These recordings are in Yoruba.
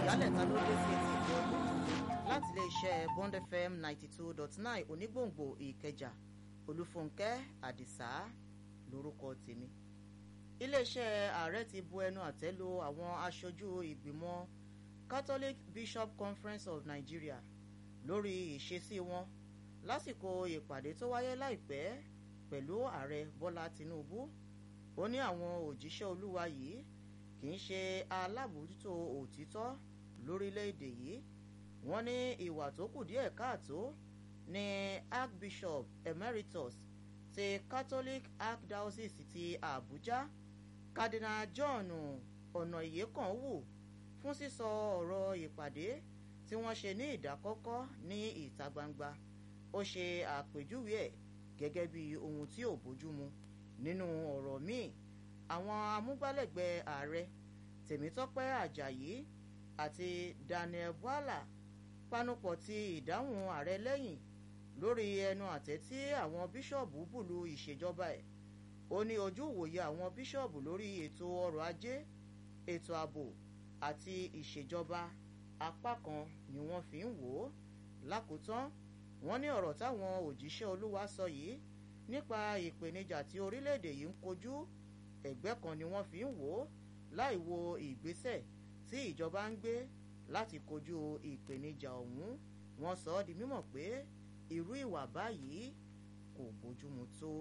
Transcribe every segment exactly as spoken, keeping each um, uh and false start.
ìyálẹ̀ta ló dé sí etí ìgbọ́dún láti iléeṣẹ́ Bond F M ninety two dot nine onígbòǹgbò Ìkẹjà. Olúfúnkẹ́ Àdìsá lórúkọ tèmi. Iléeṣẹ́ ààrẹ ti bu ẹnu àtẹ́ lu àwọn aṣojú ìgbìmọ̀ Catholic Bishop Conference of Nigeria lórí ìṣesí wọn lásìkò ìpàdé tó wáyé láìpẹ́ pẹ̀lú ààrẹ Bọ́lá Tinubu. Ó ní àwọn òjíṣẹ́ Olúwa yìí kì í ṣe alábòójútó òtítọ́ lórílẹ̀‐èdè yìí. Wọ́n ní ìwà tó kù díẹ̀ káàtó ní Archbishop Emeritus ti Catholic Archdiocese ti Abuja Cardinal John Ọ̀nàìyékàn wù fún sísọ ọ̀rọ̀ ìpàdé tí wọ́n ṣe ní ìdákọ́kọ́ ní ìta gbangba. Ó ṣe àpèjúwe ẹ̀ gẹ́gẹ́ bí ohun tí ò bójúmu. Nínú ọ̀rọ̀ míì, àwọn amúgbálẹ́gbẹ̀ẹ́ ààrẹ Tèmítọ́pẹ́ Àjàyí àti Daniel Bwala panupọ̀ ti ìdáhùn ààrẹ lẹ́yìn lórí ẹnu àtẹ́ tí àwọn bíṣọ̀bù bùlù ìṣèjọba ẹ̀. Ó ní ojú ìwòye àwọn bíṣọ̀bù lórí ètò ọrọ̀ ajé, ètò ààbò àti ìṣèjọba apá kan ni wọ́n fi ń wò ó. Lákòótán, wọ́n ní ọ̀rọ̀ táwọn òjíṣẹ́ Olúwa sọ yìí nípa ìpèníjà tí orílẹ̀-èdè yìí ń kojú ẹ̀gbẹ́ kan ni wọ́n fi ń wò ó láì wo ìgbésẹ̀ tí ìjọba ń gbé láti kojú ìpèníjà ọ̀hún. Wọ́n sọ ọ́ di mímọ̀ pé irú ìwà báyìí kò bójúmu tó.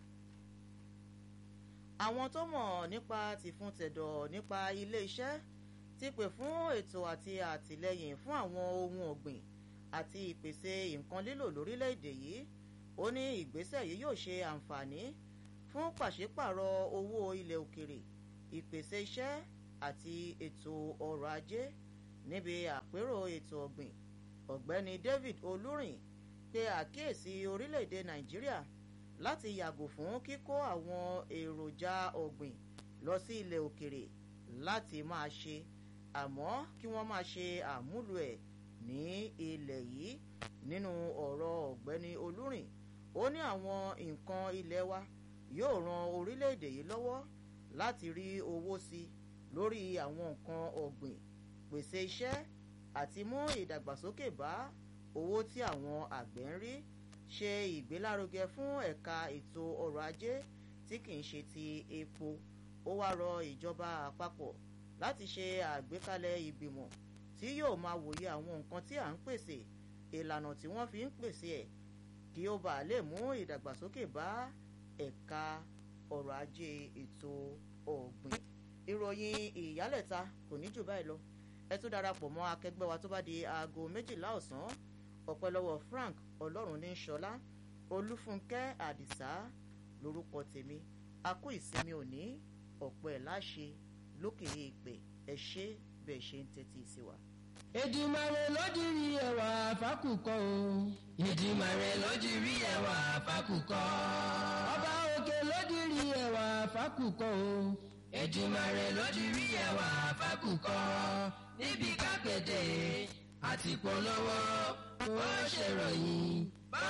Àwọn tó mọ̀ nípa tìfun tẹ̀dọ̀ nípa ilé-iṣẹ́ ti pè fún ètò àti àtìlẹ́yìn fún àwọn ohun ọ̀gbìn àti ìpèsè nǹkan lílò lórílẹ̀‐èdè yìí. Ó ní ìgbésẹ̀ yìí yóò ṣe àǹfààní fún pàṣípàrọ̀ owó ilẹ̀ òkèrè, ìpèsè iṣẹ́ àti ètò ọrọ̀ ajé. Níbi àpérò ètò ọ̀gbìn, ọ̀gbẹ́ni David Olúrìn pe àkíyèsí orílẹ̀‐èdè Nàìjíríà láti yàgò fún kíkó àwọn èròjà ọ̀gbìn lọ sí ilẹ̀ òkèrè láti máa ṣe, àmọ́ kí wọ́n máa ṣe àmúlò ẹ̀ ní ilẹ̀ yìí. Nínú ọ̀rọ̀ ọ̀gbẹ́ni Olúrìn, ó ní àwọn nǹkan ilẹ̀ wa yóò ran orílẹ̀-èdè yìí lọ́wọ́ láti rí owó sí lórí àwọn nǹkan ọ̀gbìn, pèsè iṣẹ́ àti mú ìdàgbàsókè bá owó tí àwọn àgbẹ̀ ń rí, ṣe ìgbélárugẹ fún ẹ̀ka ètò ọrọ̀ ajé tí kì í ṣe ti epo. Ó wá rọ ìjọba àpapọ̀ láti ṣe àgbékalẹ̀ ìgbìmọ̀ tí yóò máa wòye àwọn nǹkan tí à ń pèsè, ìlànà tí wọ́n fi ń pèsè ẹ̀, kí ó bàa lè mú ìdàgbàsókè bá ẹ̀ka ọrọ̀ ajé ètò ọ̀gbìn. Ìròyìn ìyálẹ̀ta kò ní jù báyìí lọ. Ẹ tún darapọ̀ mọ́ akẹgbẹ́ wa tó bá di aago méjìlá ọ̀sán. Ọpẹ́ lọ́wọ́ Frank Ọlọ́runníṣọlá. Olúfúnkẹ́ Àdìsá lórúkọ tèmi. A kú ìsinmi òní, ọ̀pọ̀ ẹ̀ láṣẹ lókè èèpẹ̀. Ẹ ṣé bẹ́ẹ̀ ṣe ń tẹ́tí sí wa. Èdùmàrè ló dirí ẹwà fákùkọ o. Èdùmàrè ló dirí ẹwà fákùkọ. Ọba òkè ló dirí ẹwà fákùkọ o. Èdùmàrè ló dirí ẹwà fákùkọ. Níbi kápẹ́tẹ̀ àti polówó ó ṣèròyìn.